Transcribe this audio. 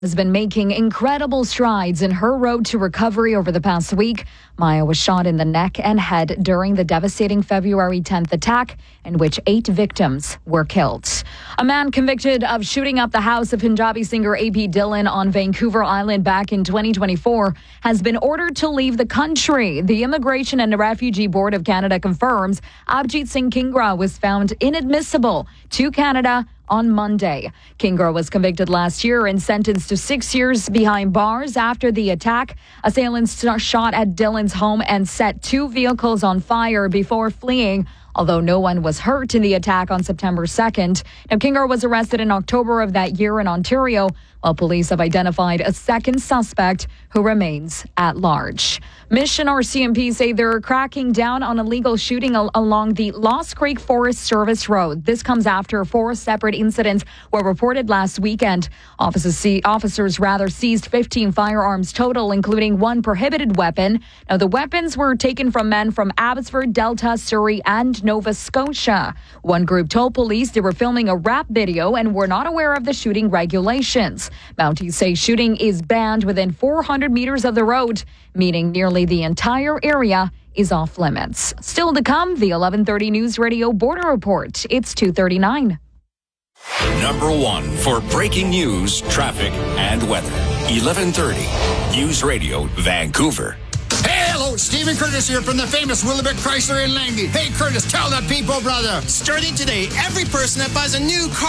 has been making incredible strides in her road to recovery over the past week. Maya was shot in the neck and head during the devastating February 10th attack, in which 8 victims were killed. A man convicted of shooting up the house of Punjabi singer A.P. Dillon on Vancouver Island back in 2024 has been ordered to leave the country. The Immigration and Refugee Board of Canada confirms Abhijit Singh Kingra was found inadmissible to Canada on Monday. Kingra was convicted last year and sentenced to 6 years behind bars after the attack. Assailants shot at Dillon's home and set 2 vehicles on fire before fleeing, although no one was hurt in the attack on September 2nd. Now, Kingra was arrested in October of that year in Ontario, while police have identified a second suspect who remains at large. Mission RCMP say they're cracking down on illegal shooting along the Lost Creek Forest Service Road. This comes after 4 separate incidents were reported last weekend. Officers seized 15 firearms total, including 1 prohibited weapon. Now, the weapons were taken from men from Abbotsford, Delta, Surrey, and Nova Scotia. One group told police they were filming a rap video and were not aware of the shooting regulations. Mounties say shooting is banned within 400 meters of the road, meaning nearly the entire area is off limits. Still to come, the 11:30 News Radio Border Report. It's 2:39. Number 1 for breaking news, traffic, and weather. 11:30 News Radio Vancouver. Hey, hello, Stephen Curtis here from the famous Willebrook Chrysler in Langley. Hey, Curtis, tell the people, brother. Starting today, every person that buys a new car